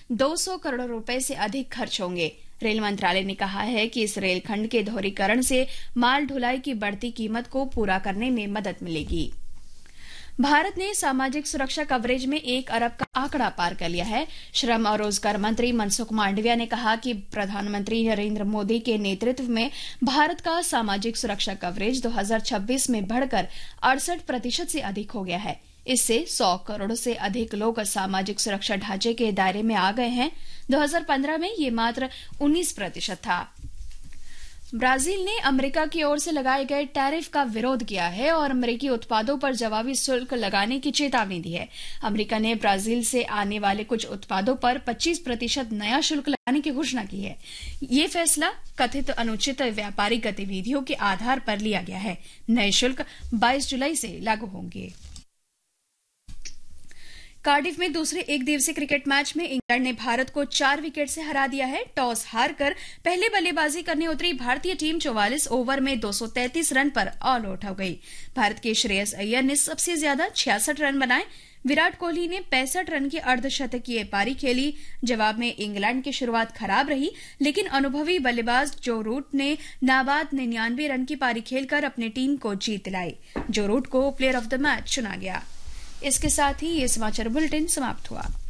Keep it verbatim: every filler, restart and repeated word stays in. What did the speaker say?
दो सौ करोड़ रुपए से अधिक खर्च होंगे। रेल मंत्रालय ने कहा है कि इस रेलखंड के दोहरीकरण से माल ढुलाई की बढ़ती कीमत को पूरा करने में मदद मिलेगी। भारत ने सामाजिक सुरक्षा कवरेज में एक अरब का आंकड़ा पार कर लिया है। श्रम और रोजगार मंत्री मनसुख मांडविया ने कहा कि प्रधानमंत्री नरेंद्र मोदी के नेतृत्व में भारत का सामाजिक सुरक्षा कवरेज दो हज़ार छब्बीस में बढ़कर अड़सठ प्रतिशत से अधिक हो गया है। इससे सौ करोड़ से अधिक लोग सामाजिक सुरक्षा ढांचे के दायरे में आ गए हैं। दो हज़ार पंद्रह में ये मात्र उन्नीस प्रतिशत था। ब्राजील ने अमेरिका की ओर से लगाए गए टैरिफ का विरोध किया है और अमेरिकी उत्पादों पर जवाबी शुल्क लगाने की चेतावनी दी है। अमेरिका ने ब्राजील से आने वाले कुछ उत्पादों पर पच्चीस प्रतिशत नया शुल्क लगाने की घोषणा की है। ये फैसला कथित अनुचित व्यापारिक गतिविधियों के आधार पर लिया गया है। नए शुल्क बाईस जुलाई से लागू होंगे। कार्डिफ में दूसरे एक दिवसीय क्रिकेट मैच में इंग्लैंड ने भारत को चार विकेट से हरा दिया है। टॉस हारकर पहले बल्लेबाजी करने उतरी भारतीय टीम चौवालीस ओवर में दो सौ तैंतीस रन पर ऑल आउट हो गई। भारत के श्रेयस अय्यर ने सबसे ज्यादा छियासठ रन बनाए। विराट कोहली ने पैंसठ रन की अर्धशतकीय पारी खेली। जवाब में इंग्लैंड की शुरुआत खराब रही, लेकिन अनुभवी बल्लेबाज जो रूट ने नाबाद निन्यानवे रन की पारी खेलकर अपनी टीम को जीत दिलाई। जो रूट को प्लेयर ऑफ द मैच चुना गया। इसके साथ ही ये समाचार बुलेटिन समाप्त हुआ।